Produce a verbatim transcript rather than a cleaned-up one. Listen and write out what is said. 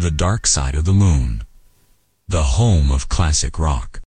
The Dark Side of the Moon, the home of classic rock.